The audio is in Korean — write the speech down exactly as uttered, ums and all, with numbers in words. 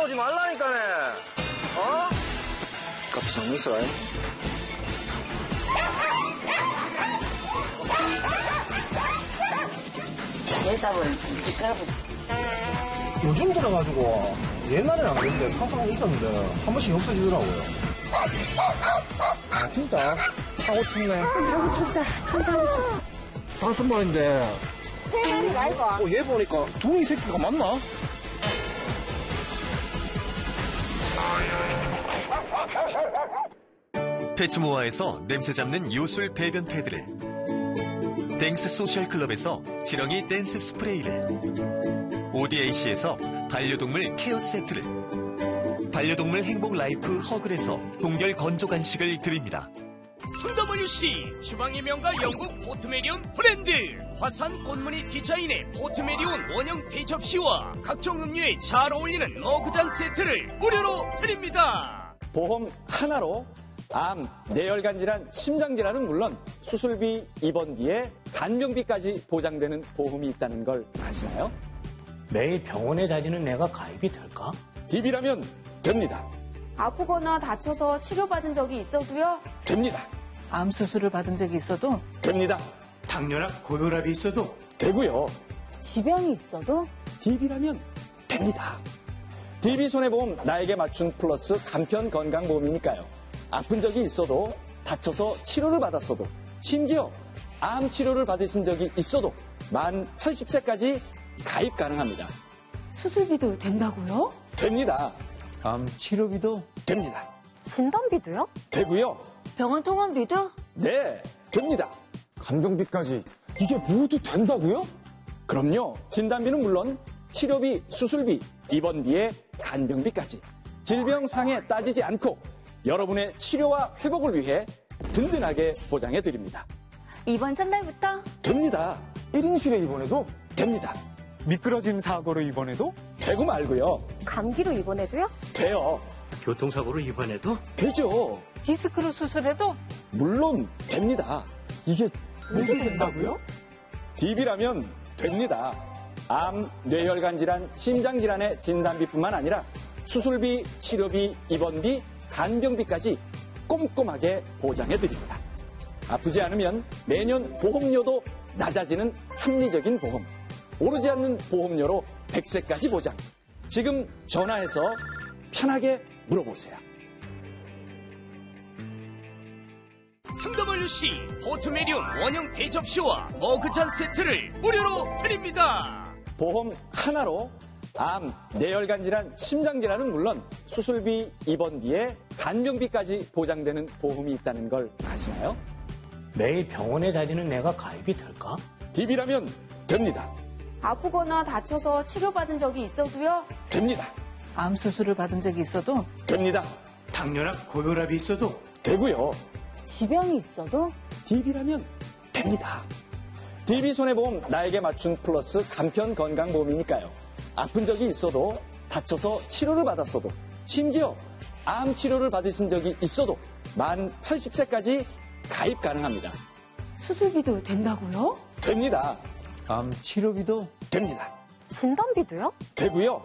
따라오지 말라니까네. 어? 커피 좀 있어라. 대답은 집가고. 요즘 들어가지고 옛날에는 안 그랬는데 항상 있었는데 한 번씩 없어지더라고요. 아 진짜? 사고 쳤네. 사고 쳤다. 큰 사고 쳤다. 다섯 마리인데. 세 마리가 아이고. 어, 얘 보니까 둥이 새끼가 맞나? 페츠모아에서 냄새 잡는 요술 배변 패드를, 댕스 소셜 클럽에서 지렁이 댄스 스프레이를, 오디에이씨에서 반려동물 케어 세트를, 반려동물 행복 라이프 허글에서 동결 건조 간식을 드립니다. 성더블유씨 주방의 명가 영국 포트메리온 브랜드 화산 꽃무늬 디자인의 포트메리온 원형 대접시와 각종 음료에 잘 어울리는 머그잔 세트를 무료로 드립니다. 보험 하나로 암, 뇌혈관 질환, 심장 질환은 물론 수술비, 입원비에 간병비까지 보장되는 보험이 있다는 걸 아시나요? 매일 병원에 다니는 내가 가입이 될까? 디비라면 됩니다. 아프거나 다쳐서 치료받은 적이 있어도요? 됩니다. 암 수술을 받은 적이 있어도? 됩니다. 당뇨나 고혈압이 있어도? 되고요. 지병이 있어도? 디비라면 됩니다. 디비 손해보험 나에게 맞춘 플러스 간편 건강보험이니까요. 아픈 적이 있어도, 다쳐서 치료를 받았어도, 심지어 암 치료를 받으신 적이 있어도 만 팔십 세까지 가입 가능합니다. 수술비도 된다고요? 됩니다. 암 치료비도 됩니다. 진단비도요? 되고요. 병원 통원비도? 네, 됩니다. 간병비까지 이게 모두 된다고요? 그럼요. 진단비는 물론 치료비, 수술비, 입원비에 간병비까지 질병 상해 따지지 않고 여러분의 치료와 회복을 위해 든든하게 보장해 드립니다. 이번 첫날부터? 됩니다. 일 인실에 입원해도 됩니다. 미끄러짐 사고로 입원해도 되고 말고요. 감기로 입원해도요? 돼요. 교통사고로 입원해도? 되죠. 디스크로 수술해도? 물론 됩니다. 이게 모두 된다고요? 디비라면 됩니다. 암, 뇌혈관 질환, 심장 질환의 진단비뿐만 아니라 수술비, 치료비, 입원비, 간병비까지 꼼꼼하게 보장해 드립니다. 아프지 않으면 매년 보험료도 낮아지는 합리적인 보험. 오르지 않는 보험료로 백 세까지 보장. 지금 전화해서 편하게 물어보세요. 성더블유씨 포트메리온 원형 대접시와 머그잔 세트를 무료로 드립니다. 보험 하나로 암, 뇌혈관 질환, 심장 질환은 물론 수술비, 입원비에 간병비까지 보장되는 보험이 있다는 걸 아시나요? 매일 병원에 다니는 내가 가입이 될까? 디비라면 됩니다. 아프거나 다쳐서 치료받은 적이 있어도요? 됩니다. 암 수술을 받은 적이 있어도? 됩니다. 당뇨나 고혈압이 있어도? 되고요. 지병이 있어도? 디비라면 됩니다. 디비 손해보험 나에게 맞춘 플러스 간편 건강보험이니까요. 아픈 적이 있어도, 다쳐서 치료를 받았어도, 심지어 암 치료를 받으신 적이 있어도 만 팔십 세까지 가입 가능합니다. 수술비도 된다고요? 됩니다. 암 치료비도 됩니다. 진단비도요? 되고요.